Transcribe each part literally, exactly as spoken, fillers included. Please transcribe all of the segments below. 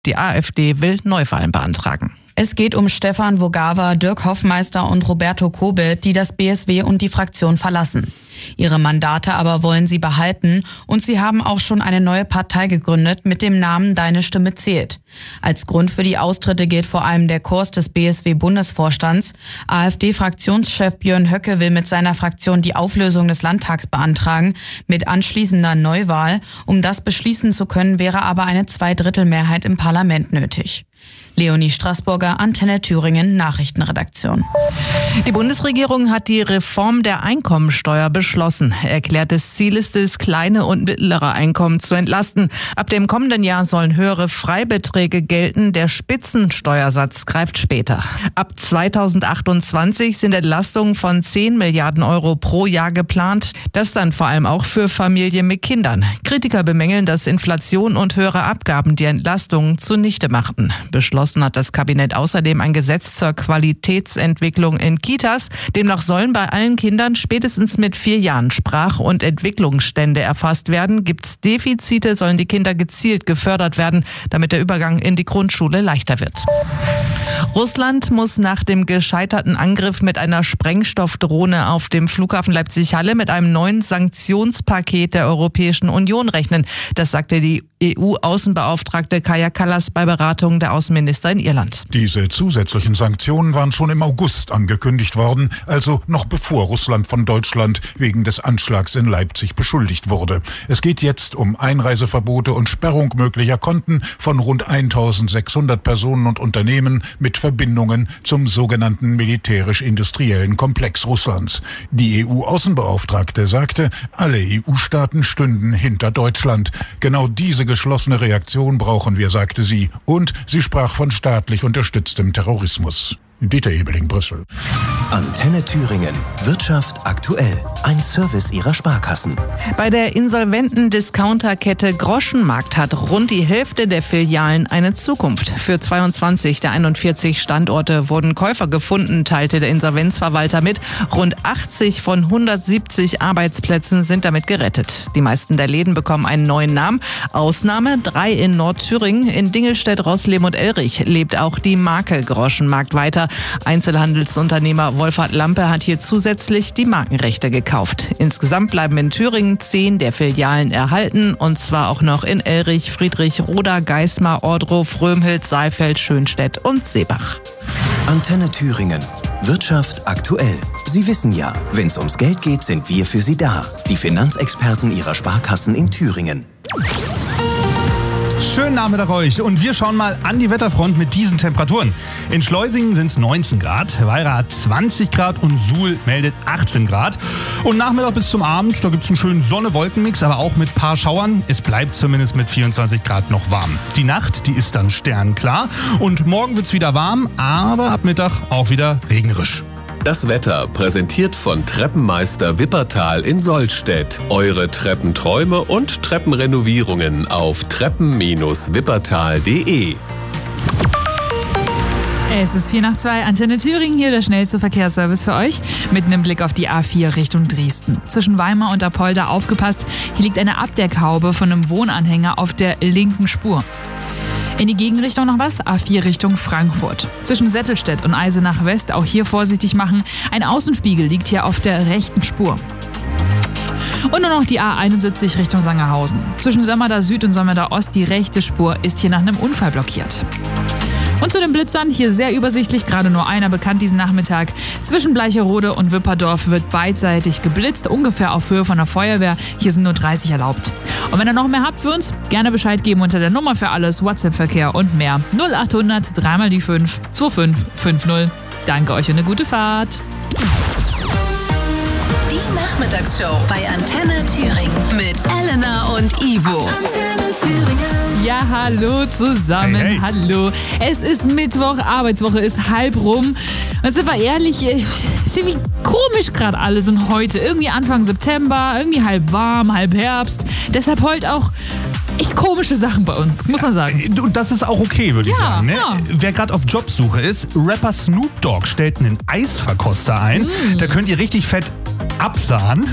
Die AfD will Neuwahlen beantragen. Es geht um Stefan Vogava, Dirk Hoffmeister und Roberto Kobet, die das B S W und die Fraktion verlassen. Ihre Mandate aber wollen sie behalten und sie haben auch schon eine neue Partei gegründet mit dem Namen Deine Stimme zählt. Als Grund für die Austritte gilt vor allem der Kurs des B S W-Bundesvorstands. AfD-Fraktionschef Björn Höcke will mit seiner Fraktion die Auflösung des Landtags beantragen, mit anschließender Neuwahl. Um das beschließen zu können, wäre aber eine Zweidrittelmehrheit im Parlament nötig. Leonie Straßburger, Antenne Thüringen, Nachrichtenredaktion. Die Bundesregierung hat die Reform der Einkommensteuer beschlossen. Erklärtes Ziel ist es, kleine und mittlere Einkommen zu entlasten. Ab dem kommenden Jahr sollen höhere Freibeträge gelten. Der Spitzensteuersatz greift später. Ab zweitausendachtundzwanzig sind Entlastungen von zehn Milliarden Euro pro Jahr geplant. Das dann vor allem auch für Familien mit Kindern. Kritiker bemängeln, dass Inflation und höhere Abgaben die Entlastungen zunichte machten. Beschlossen hat das Kabinett außerdem ein Gesetz zur Qualitätsentwicklung in Kitas. Demnach sollen bei allen Kindern spätestens mit vier Jahren Sprach- und Entwicklungsstände erfasst werden. Gibt's Defizite, sollen die Kinder gezielt gefördert werden, damit der Übergang in die Grundschule leichter wird. Russland muss nach dem gescheiterten Angriff mit einer Sprengstoffdrohne auf dem Flughafen Leipzig-Halle mit einem neuen Sanktionspaket der Europäischen Union rechnen. Das sagte die E U-Außenbeauftragte Kaja Kallas bei Beratung der Außenminister in Irland. Diese zusätzlichen Sanktionen waren schon im August angekündigt worden, also noch bevor Russland von Deutschland wegen des Anschlags in Leipzig beschuldigt wurde. Es geht jetzt um Einreiseverbote und Sperrung möglicher Konten von rund eintausendsechshundert Personen und Unternehmen mit Verbindungen zum sogenannten militärisch-industriellen Komplex Russlands. Die E U-Außenbeauftragte sagte, alle E U-Staaten stünden hinter Deutschland. Genau diese geschlossene Reaktion brauchen wir, sagte sie. Und sie sprach von staatlich unterstütztem Terrorismus. Dieter Ebeling, Brüssel. Antenne Thüringen. Wirtschaft aktuell. Ein Service ihrer Sparkassen. Bei der insolventen Discounterkette Groschenmarkt hat rund die Hälfte der Filialen eine Zukunft. Für zweiundzwanzig der einundvierzig Standorte wurden Käufer gefunden, teilte der Insolvenzverwalter mit. Rund achtzig von hundertsiebzig Arbeitsplätzen sind damit gerettet. Die meisten der Läden bekommen einen neuen Namen. Ausnahme drei in Nordthüringen. In Dingelstedt, Rosleben und Elrich lebt auch die Marke Groschenmarkt weiter. Einzelhandelsunternehmer Wolfhard Lampe hat hier zusätzlich die Markenrechte gekauft. Insgesamt bleiben in Thüringen zehn der Filialen erhalten, und zwar auch noch in Elrich, Friedrichroda, Geismar, Ordruf, Römhild, Saalfeld, Schönstedt und Seebach. Antenne Thüringen. Wirtschaft aktuell. Sie wissen ja, wenn es ums Geld geht, sind wir für Sie da. Die Finanzexperten Ihrer Sparkassen in Thüringen. Schönen Nachmittag euch und wir schauen mal an die Wetterfront mit diesen Temperaturen. In Schleusingen sind es neunzehn Grad, Weira hat zwanzig Grad und Suhl meldet achtzehn Grad. Und Nachmittag bis zum Abend, da gibt es einen schönen Sonne-Wolken-Mix, aber auch mit paar Schauern. Es bleibt zumindest mit vierundzwanzig Grad noch warm. Die Nacht, die ist dann sternklar und morgen wird es wieder warm, aber ab Mittag auch wieder regnerisch. Das Wetter präsentiert von Treppenmeister Wippertal in Sollstedt. Eure Treppenträume und Treppenrenovierungen auf treppen Bindestrich wippertal punkt de. Es ist vier nach zwei, Antenne Thüringen, hier der schnellste Verkehrsservice für euch. Mit einem Blick auf die A vier Richtung Dresden. Zwischen Weimar und Apolda aufgepasst, hier liegt eine Abdeckhaube von einem Wohnanhänger auf der linken Spur. In die Gegenrichtung noch was, A vier Richtung Frankfurt. Zwischen Settelstedt und Eisenach West auch hier vorsichtig machen. Ein Außenspiegel liegt hier auf der rechten Spur. Und nur noch die A einundsiebzig Richtung Sangerhausen. Zwischen Sömmerda Süd und Sömmerda Ost die rechte Spur ist hier nach einem Unfall blockiert. Und zu den Blitzern, hier sehr übersichtlich, gerade nur einer bekannt diesen Nachmittag. Zwischen Bleicherode und Wipperdorf wird beidseitig geblitzt, ungefähr auf Höhe von der Feuerwehr. Hier sind nur dreißig erlaubt. Und wenn ihr noch mehr habt für uns, gerne Bescheid geben unter der Nummer für alles, WhatsApp-Verkehr und mehr. null achthundert drei mal die fünf zwei fünf fünf null. Danke euch und eine gute Fahrt. Die Nachmittagsshow bei Antenne Thüringen mit Elena und Ivo. Antenne Thüringen. Ja, hallo zusammen, Hey, hey. hallo. Es ist Mittwoch, Arbeitswoche ist halb rum. Und sind wir ehrlich, ist irgendwie komisch gerade alles und heute. Irgendwie Anfang September, irgendwie halb warm, halb Herbst. Deshalb heute auch echt komische Sachen bei uns, muss man sagen. Und das ist auch okay, würde ich Ja, sagen. Ne? ja. Wer gerade auf Jobsuche ist, Rapper Snoop Dogg stellt einen Eisverkoster ein. Mm. Da könnt ihr richtig fett absahen.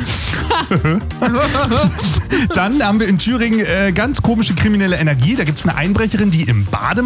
Dann haben wir in Thüringen äh, ganz komische kriminelle Energie. Da gibt es eine Einbrecherin, die im Bademantel